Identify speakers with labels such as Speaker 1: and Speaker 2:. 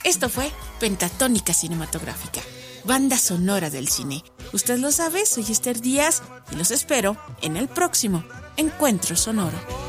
Speaker 1: Esto fue Pentatónica Cinematográfica, banda sonora del cine. Usted lo sabe, soy Esther Díaz y los espero en el próximo Encuentro Sonoro.